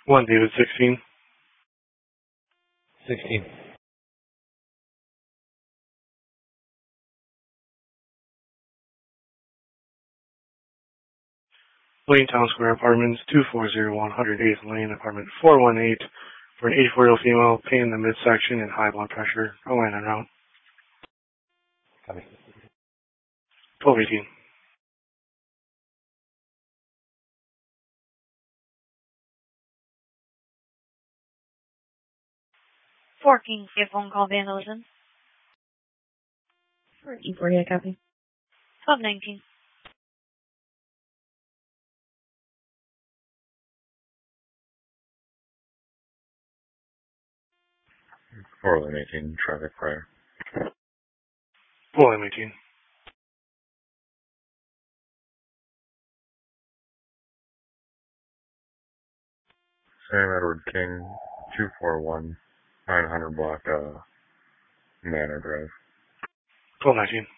1 David 16. 16. Lane Town Square Apartments, 2401 108th Lane, apartment 418, for an 84-year-old female, pain in the midsection and high blood pressure. Go in and out. Copy. 1218. Forking, give phone call vandalism. For E40, copy. 1219. Portland 18, traffic fire. William 18. Sam Edward King, 241, 900 block, Manor Drive. 1219.